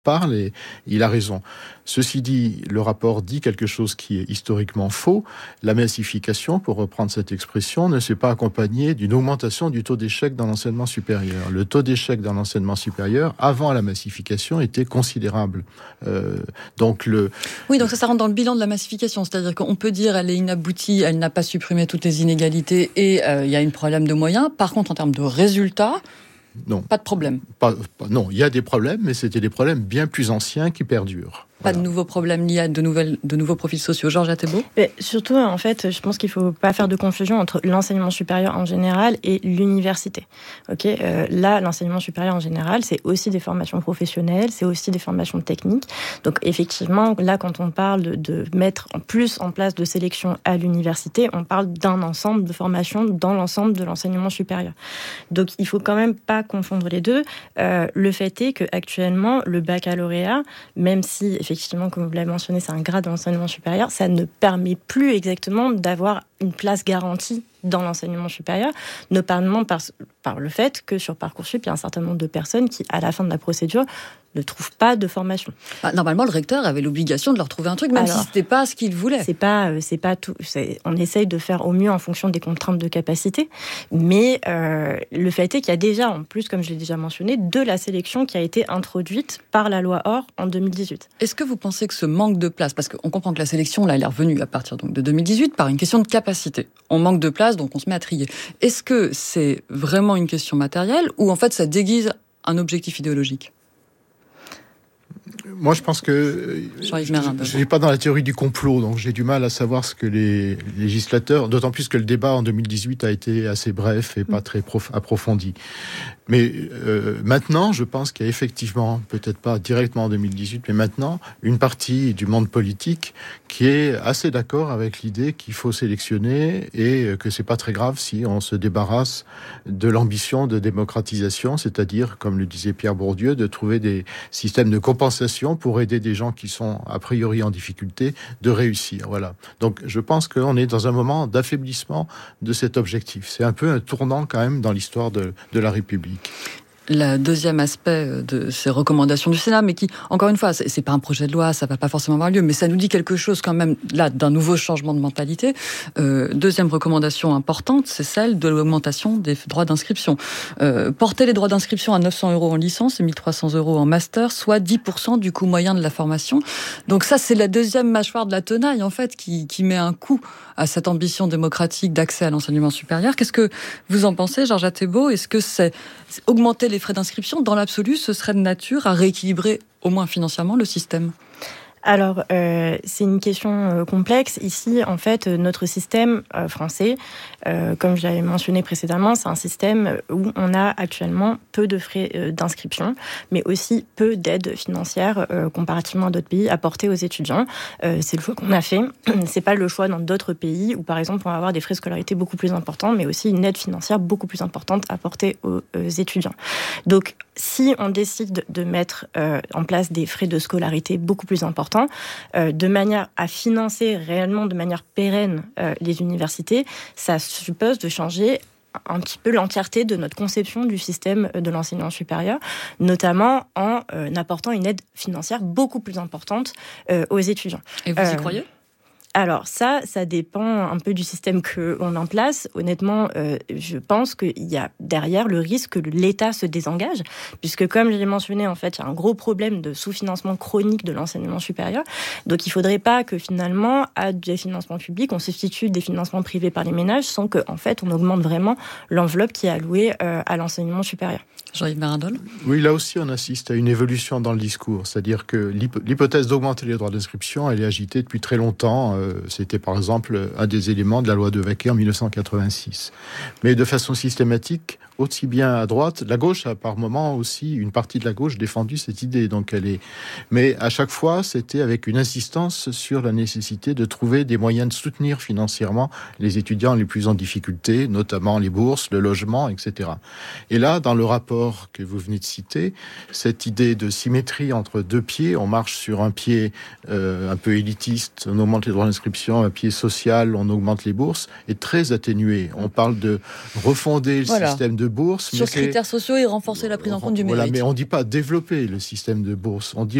parle et il a raison. Ceci dit, le rapport dit quelque chose qui est historiquement faux. La massification, pour reprendre cette expression, ne s'est pas accompagnée d'une augmentation du taux d'échec dans l'enseignement supérieur. Le taux d'échec dans l'enseignement supérieur, avant la massification, était considérable. Oui, donc ça rentre dans le bilan de la massification. C'est-à-dire qu'on peut dire elle est inaboutie, elle n'a pas supprimé toutes les inégalités et il y a un problème de moyens. Par contre, en termes de résultats, non. Pas de problème. Non, il y a des problèmes, mais c'était des problèmes bien plus anciens qui perdurent. Pas de nouveaux problèmes liés à de nouveaux profils sociaux. Georges Atebo ? Surtout, en fait, je pense qu'il ne faut pas faire de confusion entre l'enseignement supérieur en général et l'université. Là, l'enseignement supérieur en général, c'est aussi des formations professionnelles, c'est aussi des formations techniques. Donc, effectivement, là, quand on parle de mettre en place de sélection à l'université, on parle d'un ensemble de formations dans l'ensemble de l'enseignement supérieur. Donc, il ne faut quand même pas confondre les deux. Le fait est qu'actuellement, le baccalauréat, même si effectivement, comme vous l'avez mentionné, c'est un grade dans l'enseignement supérieur, ça ne permet plus exactement d'avoir une place garantie dans l'enseignement supérieur, notamment par le fait que sur Parcoursup, il y a un certain nombre de personnes qui, à la fin de la procédure, ne trouvent pas de formation. Normalement, le recteur avait l'obligation de leur trouver un truc, même si ce n'était pas ce qu'il voulait. C'est pas tout. On essaye de faire au mieux en fonction des contraintes de capacité, mais le fait est qu'il y a déjà, en plus, comme je l'ai déjà mentionné, de la sélection qui a été introduite par la loi OR en 2018. Est-ce que vous pensez que ce manque de place, parce qu'on comprend que la sélection, là, elle est revenue à partir donc, de 2018 par une question de capacité. On manque de place, donc on se met à trier. Est-ce que c'est vraiment une question matérielle ou en fait ça déguise un objectif idéologique ? Moi, je pense que je ne suis pas dans la théorie du complot, donc j'ai du mal à savoir ce que les législateurs, d'autant plus que le débat en 2018 a été assez bref et pas très approfondi. Mais maintenant, je pense qu'il y a effectivement, peut-être pas directement en 2018, mais maintenant, une partie du monde politique qui est assez d'accord avec l'idée qu'il faut sélectionner et que c'est pas très grave si on se débarrasse de l'ambition de démocratisation, c'est-à-dire, comme le disait Pierre Bourdieu, de trouver des systèmes de compensation pour aider des gens qui sont a priori en difficulté de réussir. Voilà. Donc, je pense qu'on est dans un moment d'affaiblissement de cet objectif. C'est un peu un tournant quand même dans l'histoire de la République. Le deuxième aspect de ces recommandations du Sénat, mais qui, encore une fois, c'est pas un projet de loi, ça va pas forcément avoir lieu, mais ça nous dit quelque chose quand même, là, d'un nouveau changement de mentalité. Deuxième recommandation importante, c'est celle de l'augmentation des droits d'inscription. Porter les droits d'inscription à 900 € en licence et 1300 € en master, soit 10% du coût moyen de la formation. Donc ça, c'est la deuxième mâchoire de la tenaille, en fait, qui met un coup à cette ambition démocratique d'accès à l'enseignement supérieur. Qu'est-ce que vous en pensez, Georges Atebo ? Est-ce que c'est augmenter les frais d'inscription, dans l'absolu, ce serait de nature à rééquilibrer, au moins financièrement, le système ? Alors, c'est une question complexe. Ici, en fait, notre système français, comme je l'avais mentionné précédemment, c'est un système où on a actuellement peu de frais d'inscription, mais aussi peu d'aide financière comparativement à d'autres pays apportées aux étudiants. C'est le choix qu'on a fait. C'est pas le choix dans d'autres pays où, par exemple, on va avoir des frais de scolarité beaucoup plus importants, mais aussi une aide financière beaucoup plus importante apportée aux étudiants. Donc, si on décide de mettre en place des frais de scolarité beaucoup plus importants, de manière à financer réellement de manière pérenne les universités, ça suppose de changer un petit peu l'entièreté de notre conception du système de l'enseignement supérieur, notamment en apportant une aide financière beaucoup plus importante aux étudiants. Et vous y croyez ? Alors ça dépend un peu du système qu'on met en place. Honnêtement, je pense qu'il y a derrière le risque que l'État se désengage, puisque comme je l'ai mentionné, en fait, il y a un gros problème de sous-financement chronique de l'enseignement supérieur. Donc il ne faudrait pas que finalement, à des financements publics, on substitue des financements privés par les ménages sans qu'en fait, on augmente vraiment l'enveloppe qui est allouée à l'enseignement supérieur. Jean-Yves Marandol ? Oui, là aussi, on assiste à une évolution dans le discours. C'est-à-dire que l'hypothèse d'augmenter les droits d'inscription, elle est agitée depuis très longtemps. C'était, par exemple, un des éléments de la loi de Vaquet en 1986. Mais de façon systématique, aussi bien à droite, la gauche a par moments aussi, une partie de la gauche défendu cette idée. Donc mais à chaque fois, c'était avec une insistance sur la nécessité de trouver des moyens de soutenir financièrement les étudiants les plus en difficulté, notamment les bourses, le logement, etc. Et là, dans le rapport que vous venez de citer, cette idée de symétrie entre deux pieds, on marche sur un pied un peu élitiste, on augmente les droits d'inscription, un pied social, on augmente les bourses, est très atténuée. On parle de refonder le système de bourse. Sur critères sociaux et renforcer la prise en compte du mérite. Voilà, mais on ne dit pas développer le système de bourse. On dit